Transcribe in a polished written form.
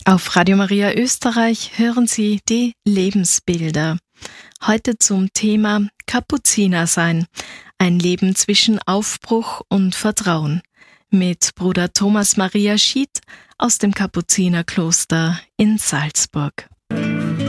Auf Radio Maria Österreich hören Sie die Lebensbilder. Heute zum Thema Kapuziner sein. Ein Leben zwischen Aufbruch und Vertrauen. Mit Bruder Thomas Maria Schied aus dem Kapuzinerkloster in Salzburg.